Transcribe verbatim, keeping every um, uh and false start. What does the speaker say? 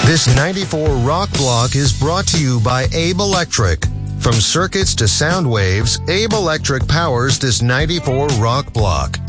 This ninety-four Rock Block is brought to you by Abe Electric. From circuits to sound waves, Abe Electric powers this ninety-four Rock Block.